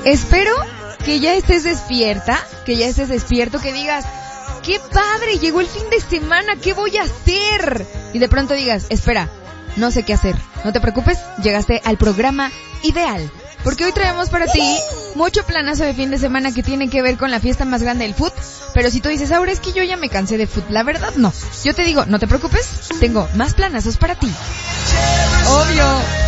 Espero que ya estés despierta, que ya estés despierto, que digas, ¡qué padre! Llegó el fin de semana, ¿qué voy a hacer? Y de pronto digas, espera, no sé qué hacer. No te preocupes, llegaste al programa ideal. Porque hoy traemos para ti mucho planazo de fin de semana que tiene que ver con la fiesta más grande del fútbol. Pero si tú dices, ahora es que yo ya me cansé de fútbol, la verdad no. Yo te digo, no te preocupes, tengo más planazos para ti. Obvio.